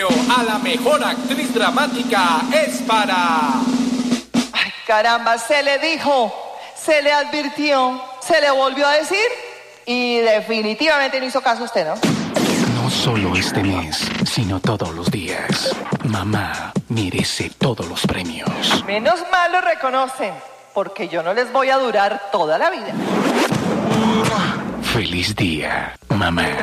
premio a la mejor actriz dramática es para... Ay, caramba, se le dijo, se le advirtió, se le volvió a decir y definitivamente no hizo caso a usted, ¿no? No solo este mes, sino todos los días. Mamá merece todos los premios. Menos mal lo reconocen, porque yo no les voy a durar toda la vida. Feliz día, mamá.